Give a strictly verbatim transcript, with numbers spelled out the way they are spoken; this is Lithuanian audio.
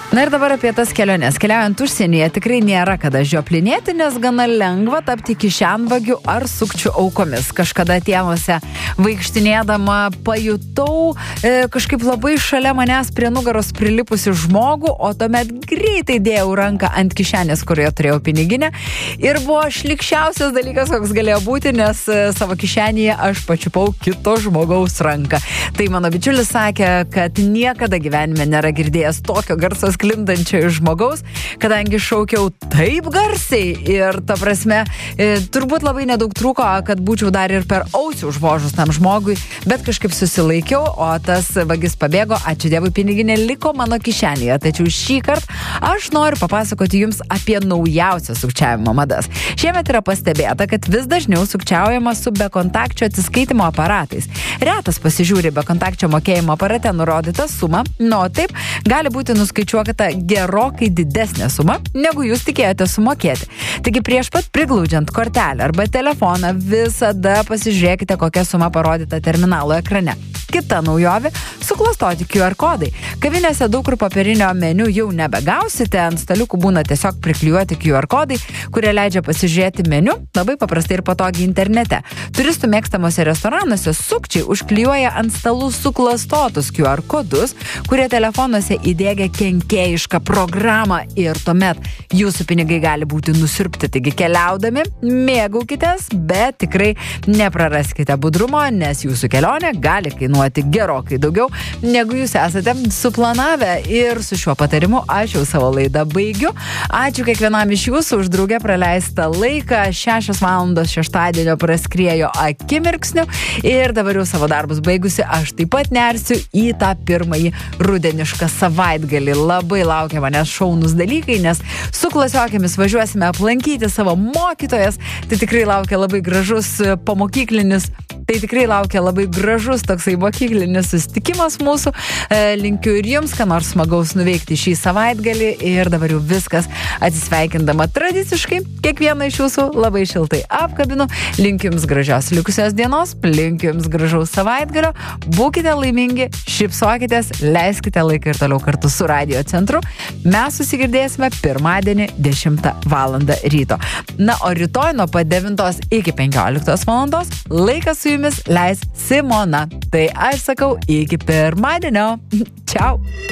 Na ir dabar apie tas keliones. Keliaujant užsienyje tikrai nėra kada žioplinėti, nes gana lengva tapti kišenvagių ar sukčių aukomis. Kažkada tėvose vaikštinėdama pajutau e, kažkaip labai šalia manęs prie nugaros prilipusi žmogų, o tuomet greitai dėjau ranką ant kišenės, kurioje turėjau piniginę. Ir buvo šlikščiausias dalykas, koks galėjo būti, nes e, savo kišenėje aš pačiupau kito žmogaus ranką. Tai mano bičiulis sakė, kad niekada gyvenime nėra girdėjęs tokio garso sklindančio iš žmogaus, kadangi šaukiau taip garsiai ir, ta prasme, e, turbūt labai nedaug trūko, kad būčiau dar ir per ausį užvožus tam žmogui, bet kažkaip susilaikiau, o tas vagis pabėgo, ačiū Dievui, piniginė liko mano kišenėje. Tačiau šį kartą aš noriu papasakoti jums apie naujausias sukčiavimo madas. Šiemet yra pastebėta, kad vis dažniau sukčiaujama su bekontakčio atsiskaitimo aparatais. Retas pasižiūri bekontakčio mokėjimo aparate nurodytą sumą, nu taip, gali būti nuskaičiuota gerokai didesnė suma, negu jūs tikėjote sumokėti. Taigi prieš pat priglaudžiant kortelę arba telefoną visada pasižiūrėkite, kokia suma parodyta terminalo ekrane. Kita naujovė – suklastoti Q R kodai. Kavinėse daug kur popierinio meniu jau nebegausite, ant staliukų būna tiesiog priklijuoti Q R kodai, kurie leidžia pasižiūrėti meniu labai paprastai ir patogiai internete. Turistų mėgstamuose restoranuose sukčiai užklijuoja ant stalų suklastotus Q R kodus, kurie telefonuose įdiegia kenkėjišką programą ir tuomet jūsų pinigai gali būti nusirpti. Taigi keliaudami, mėgaukitės, bet tikrai nepraraskite budrumo, nes jūsų kelionė gali kainuoti gerokai daugiau, negu jūs esate suplanavę. Ir su šiuo patarimu aš jau savo laidą baigiu. Ačiū kiekvienam iš jūsų už drauge praleistą laiką. Šešios valandos šeštadienio praskriejo akimirksniu ir dabar jau savo darbus baigusi, aš taip pat nersiu į tą pirmąjį rudenišką savaitgalį. Labai laukia manęs šaunus dalykai, nes su klasiokėmis važiuosime aplankyti savo mokytojas. Tai tikrai laukia labai gražus pomokyklinis, tai tikrai laukia labai gražus toksai mokyklinis susitikimas mūsų. Linkiu ir jums, ką nors smagaus nuveikti šį savaitgalį ir dabar jau viskas atsisveikindama tradiciškai. Kiekvieną iš jūsų labai šiltai apkabinu. Linkiu jums gražios likusios dienos, linkiu jums gražaus savaitgalio. Būkite laimingi, šypsokitės, leiskite laiką ir toliau kartu su Radio Centru. Mes susigirdėsime pirmadienį dešimtą valandą ryto. Na, o rytoj nuo pat devintos iki penkioliktos valandos laikas su jumis leis Simona. Tai aš sakau iki pirmadienio. Čiau.